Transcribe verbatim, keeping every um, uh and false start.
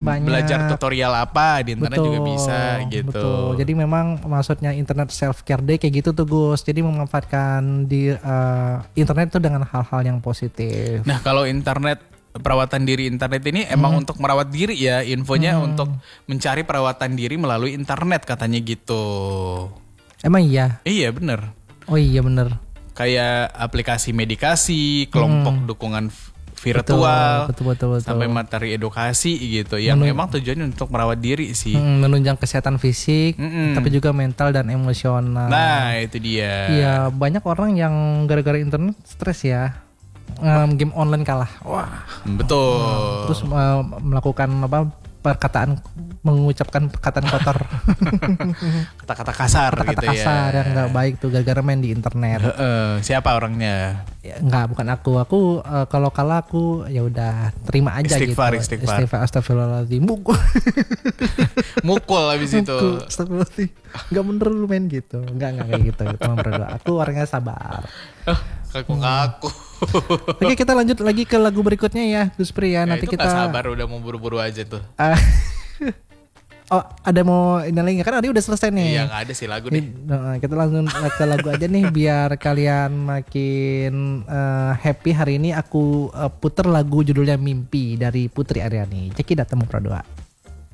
banyak. Belajar tutorial apa di internet betul, juga bisa gitu. Betul. Jadi memang maksudnya internet self care day kayak gitu tuh Gus. Jadi memanfaatkan di uh, internet tuh dengan hal-hal yang positif. Nah kalau internet perawatan diri internet ini emang Hmm. untuk merawat diri ya, infonya Hmm. untuk mencari perawatan diri melalui internet katanya gitu. Emang iya? Iya bener. Oh iya bener. Kayak aplikasi medikasi, kelompok Hmm. dukungan v- virtual, Betul, betul, betul, sampai betul. materi edukasi gitu, yang Menun- emang tujuannya untuk merawat diri sih. Hmm, menunjang kesehatan fisik, Mm-mm. tapi juga mental dan emosional. Nah itu dia. Iya, banyak orang yang gara-gara internet stres ya. Em, game online kalah. Wah. Betul. Terus eh, melakukan apa? Perkataan mengucapkan perkataan kotor, Kata-kata kasar kata gitu kasar ya. yang nggak baik tuh gara-gara main di internet. Heeh, siapa orangnya? Ya, nggak, bukan aku. Aku eh, kalau kalah aku ya udah terima aja Istighfar, gitu. istighfar. Istighfar, astagfirullahaladzim. Mukul. Mukul abis itu. Mukul, astagfirullahaladzim. Nggak bener lu main gitu. Nggak, nggak kayak gitu. Cuma berdoa. Aku orangnya sabar. Kaku-kaku. Oke, kita lanjut lagi ke lagu berikutnya ya, Gus Pri ya. Ya, Nanti itu kita gak sabar udah mau buru-buru aja tuh. Ah, oh, ada mau ini lagi nggak? Kan Adi udah selesai nih. Iya gak ada sih lagu nih. Nah, kita langsung ke lagu aja nih biar kalian makin eh, happy hari ini. Aku eh, puter lagu judulnya Mimpi dari Putri Aryani. Ceki datang Pro dua.